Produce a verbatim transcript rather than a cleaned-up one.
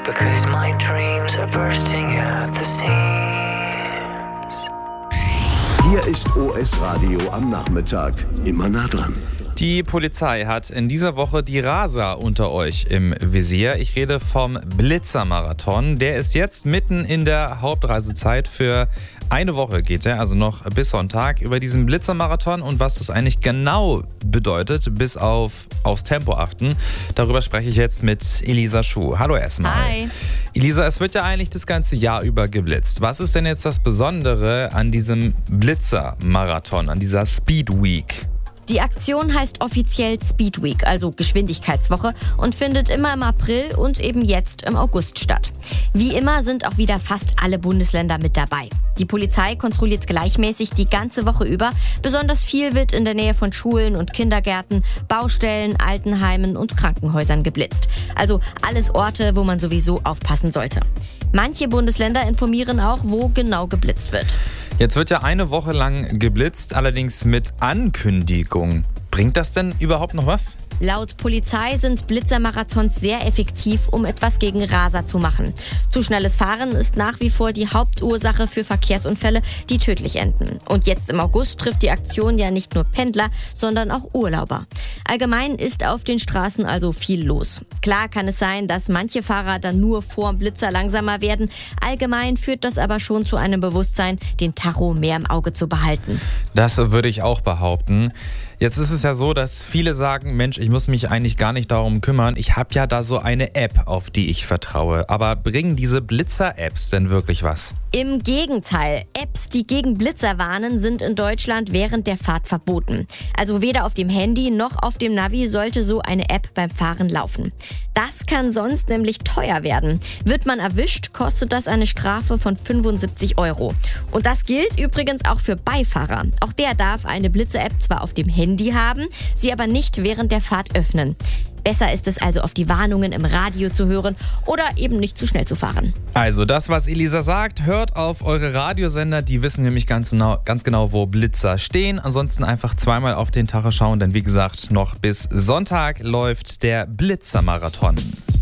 because my dreams are bursting at the seams. Hier ist O S Radio am Nachmittag. Immer nah dran. Die Polizei hat in dieser Woche die Raser unter euch im Visier. Ich rede vom Blitzermarathon. Der ist jetzt mitten in der Hauptreisezeit. Für eine Woche geht er, also noch bis Sonntag. Über diesen Blitzermarathon und was das eigentlich genau bedeutet, bis auf aufs Tempo achten, darüber spreche ich jetzt mit Elisa Schuh. Hallo erstmal. Hi. Elisa, es wird ja eigentlich das ganze Jahr über geblitzt. Was ist denn jetzt das Besondere an diesem Blitzermarathon, an dieser Speed Week? Die Aktion heißt offiziell Speed Week, also Geschwindigkeitswoche, und findet immer im April und eben jetzt im August statt. Wie immer sind auch wieder fast alle Bundesländer mit dabei. Die Polizei kontrolliert gleichmäßig die ganze Woche über. Besonders viel wird in der Nähe von Schulen und Kindergärten, Baustellen, Altenheimen und Krankenhäusern geblitzt. Also alles Orte, wo man sowieso aufpassen sollte. Manche Bundesländer informieren auch, wo genau geblitzt wird. Jetzt wird ja eine Woche lang geblitzt, allerdings mit Ankündigung. Bringt das denn überhaupt noch was? Laut Polizei sind Blitzermarathons sehr effektiv, um etwas gegen Raser zu machen. Zu schnelles Fahren ist nach wie vor die Hauptursache für Verkehrsunfälle, die tödlich enden. Und jetzt im August trifft die Aktion ja nicht nur Pendler, sondern auch Urlauber. Allgemein ist auf den Straßen also viel los. Klar kann es sein, dass manche Fahrer dann nur vorm Blitzer langsamer werden. Allgemein führt das aber schon zu einem Bewusstsein, den Tacho mehr im Auge zu behalten. Das würde ich auch behaupten. Jetzt ist es ja so, dass viele sagen, Mensch, ich muss mich eigentlich gar nicht darum kümmern. Ich habe ja da so eine App, auf die ich vertraue. Aber bringen diese Blitzer-Apps denn wirklich was? Im Gegenteil. Apps, die gegen Blitzer warnen, sind in Deutschland während der Fahrt verboten. Also weder auf dem Handy noch auf dem Navi sollte so eine App beim Fahren laufen. Das kann sonst nämlich teuer werden. Wird man erwischt, kostet das eine Strafe von fünfundsiebzig Euro. Und das gilt übrigens auch für Beifahrer. Auch der darf eine Blitzer-App zwar auf dem Handy haben, sie aber nicht während der Fahrt öffnen. Besser ist es also, auf die Warnungen im Radio zu hören oder eben nicht zu schnell zu fahren. Also das, was Elisa sagt, hört auf eure Radiosender. Die wissen nämlich ganz genau, ganz genau, wo Blitzer stehen. Ansonsten einfach zweimal auf den Tacho schauen, denn wie gesagt, noch bis Sonntag läuft der Blitzermarathon.